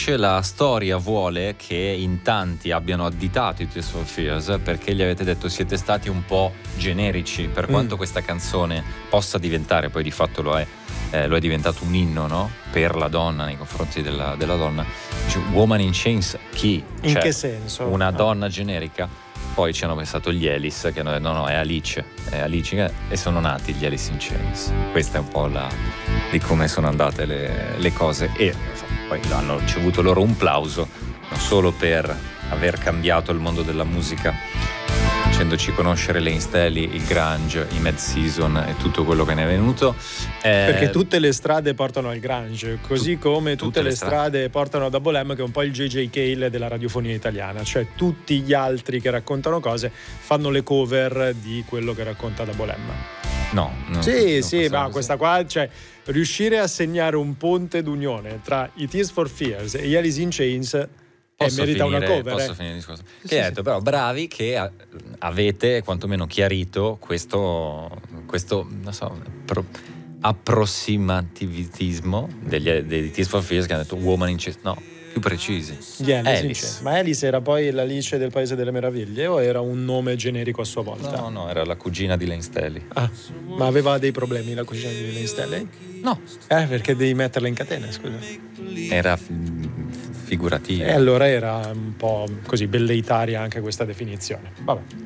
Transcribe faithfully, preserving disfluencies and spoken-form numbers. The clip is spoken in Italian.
invece la storia vuole che in tanti abbiano additato i Tears for Fears perché gli avete detto siete stati un po' generici, per quanto mm. questa canzone possa diventare, poi di fatto lo è, eh, lo è diventato un inno, no? Per la donna, nei confronti della, della donna. Cioè, Woman in Chains, chi? In cioè, che senso? Una ah. donna generica? Poi ci hanno pensato gli Alice, che hanno detto no no è Alice, è Alice, e sono nati gli Alice in Chains. Questa è un po' la di come sono andate le, le cose, e poi hanno ricevuto loro un plauso non solo per aver cambiato il mondo della musica facendoci conoscere Layne Staley, il grunge, i Mad Season e tutto quello che ne è venuto, eh, perché tutte le strade portano al grunge, così tu, come tutte, tutte le strade. strade portano da Bohème, che è un po' il J J Cale della radiofonia italiana, cioè tutti gli altri che raccontano cose fanno le cover di quello che racconta da Bohème. No, no sì, sì, ma questa qua, cioè riuscire a segnare un ponte d'unione tra i Tears for Fears e gli Alice in Chains Posso merita finire, una cover. Posso eh? finire il discorso? Sì, che sì, hai detto, però bravi che a, avete quantomeno chiarito questo, questo non so, pro, approssimativismo degli, dei Tears for Fears, che hanno detto Woman in Chains. No, più precisi. Yeah, Alice. Alice. Ma Alice era poi l'Alice del Paese delle Meraviglie o era un nome generico a sua volta? No, no, era la cugina di Layne Staley. Ah, ma aveva dei problemi la cugina di Layne Staley? No. Eh, perché devi metterla in catene, scusa. Era figurativa. E allora era un po' così belleitaria anche questa definizione. Vabbè.